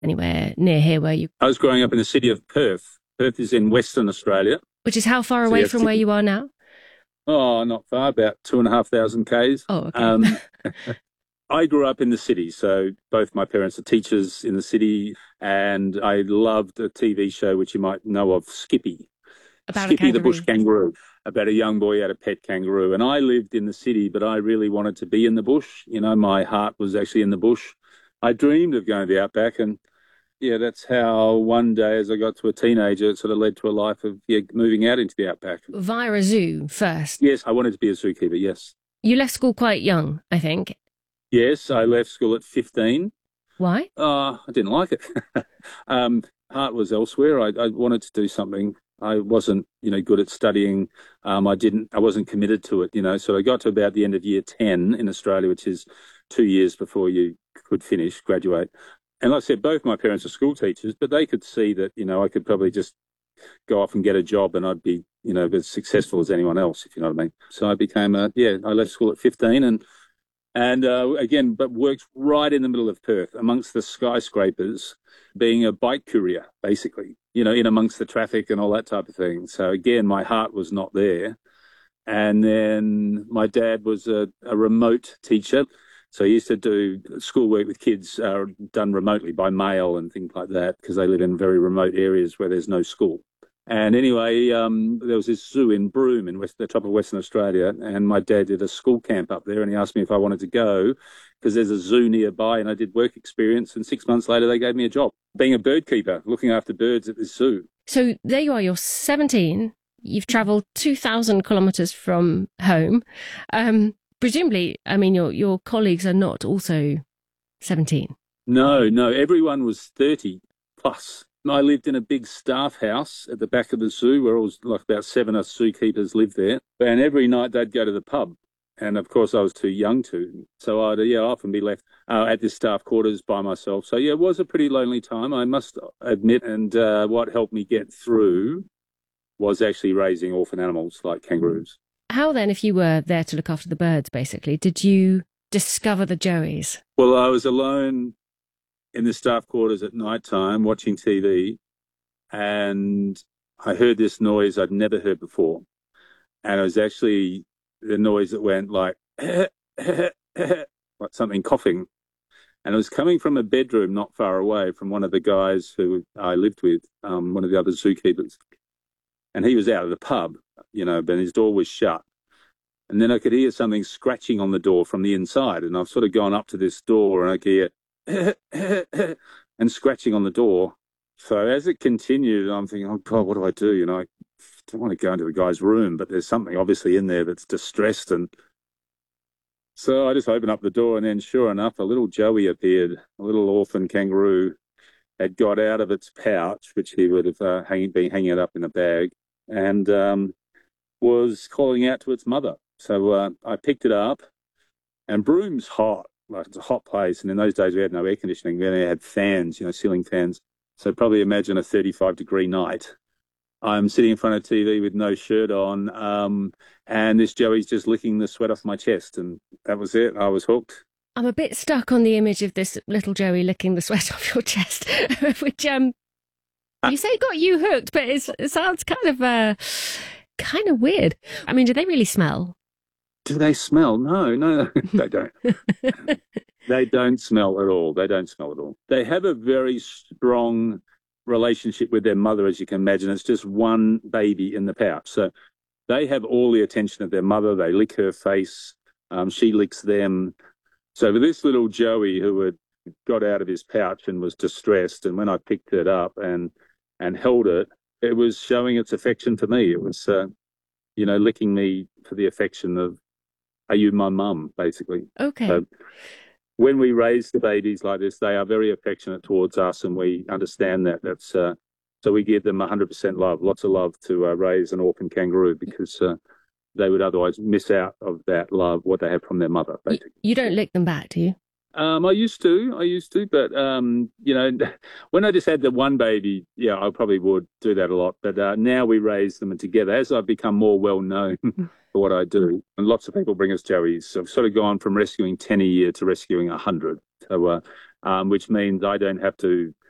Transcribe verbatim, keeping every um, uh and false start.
anywhere near here where you... I was growing up in the city of Perth. Perth is in Western Australia. Which is how far so away from where you are now? Oh, not far, about two and a half thousand Ks. Oh, okay. Um, I grew up in the city, so both my parents are teachers in the city, and I loved a T V show which you might know of, Skippy. About Skippy a the bush kangaroo, about a young boy had a pet kangaroo. And I lived in the city, but I really wanted to be in the bush. You know, my heart was actually in the bush. I dreamed of going to the outback, and yeah, that's how one day as I got to a teenager, it sort of led to a life of yeah, moving out into the outback. Via a zoo first? Yes, I wanted to be a zookeeper, yes. You left school quite young, I think. Yes, I left school at fifteen. Why? Uh, I didn't like it. um, heart was elsewhere. I, I wanted to do something. I wasn't, you know, good at studying. Um, I didn't, I wasn't committed to it, you know. So I got to about the end of year ten in Australia, which is two years before you could finish, graduate. And like I said, both my parents are school teachers, but they could see that, you know, I could probably just go off and get a job and I'd be, you know, as successful as anyone else, if you know what I mean. So I became a, yeah, I left school at fifteen and, and uh, again, but worked right in the middle of Perth amongst the skyscrapers, being a bike courier, basically, you know, in amongst the traffic and all that type of thing. So again, my heart was not there. And then my dad was a, a remote teacher. So he used to do schoolwork with kids uh, done remotely by mail and things like that because they live in very remote areas where there's no school. And anyway, um, there was this zoo in Broome in West, the top of Western Australia, and my dad did a school camp up there and he asked me if I wanted to go because there's a zoo nearby, and I did work experience, and six months later they gave me a job being a bird keeper, looking after birds at this zoo. So there you are, you're seventeen, you've travelled two thousand kilometres from home. Um, presumably, I mean, your your colleagues are not also seventeen. No, no, everyone was thirty plus. I lived in a big staff house at the back of the zoo where it was like about seven us zookeepers lived there. And every night they'd go to the pub. And of course I was too young to. So I'd yeah, often be left uh, at this staff quarters by myself. So yeah, it was a pretty lonely time, I must admit. And uh, what helped me get through was actually raising orphan animals like kangaroos. How then, if you were there to look after the birds, basically, did you discover the joeys? Well, I was alone in the staff quarters at night time watching T V, and I heard this noise I'd never heard before. And it was actually the noise that went like, like something coughing. And it was coming from a bedroom not far away from one of the guys who I lived with, um, one of the other zookeepers. And he was out of the pub, you know, but his door was shut. And then I could hear something scratching on the door from the inside. And I've sort of gone up to this door and I could hear and scratching on the door. So as it continued, I'm thinking, oh God, what do I do? You know, I don't want to go into the guy's room, but there's something obviously in there that's distressed. And so I just opened up the door, and then sure enough, a little joey appeared. A little orphan kangaroo had got out of its pouch, which he would have uh, hang, been hanging it up in a bag, and um, was calling out to its mother. So uh, I picked it up, and Broome's hot. Like, it's a hot place, and in those days we had no air conditioning. We only had fans, you know, ceiling fans. So probably imagine a thirty-five degree night. I'm sitting in front of T V with no shirt on, um, and this joey's just licking the sweat off my chest, and that was it. I was hooked. I'm a bit stuck on the image of this little joey licking the sweat off your chest, which um, you say got you hooked, but it's, it sounds kind of uh, kind of weird. I mean, do they really smell? Do they smell? No, no, they don't. They don't smell at all. They don't smell at all. They have a very strong relationship with their mother, as you can imagine. It's just one baby in the pouch. So they have all the attention of their mother. They lick her face. Um, she licks them. So with this little joey who had got out of his pouch and was distressed, and when I picked it up and, and held it, it was showing its affection for me. It was, uh, you know, licking me for the affection of, are you my mum, basically. Okay. So when we raise the babies like this, they are very affectionate towards us, and we understand that. That's uh, so we give them one hundred percent love, lots of love to uh, raise an orphan kangaroo, because uh, they would otherwise miss out of that love, what they have from their mother, basically. You don't lick them back, do you? Um, I used to, I used to, but, um, you know, when I just had the one baby, yeah, I probably would do that a lot. But uh, now we raise them together. As I've become more well-known for what I do, and lots of people bring us joeys, so I've sort of gone from rescuing ten a year to rescuing one hundred, so, uh, um, which means I don't have to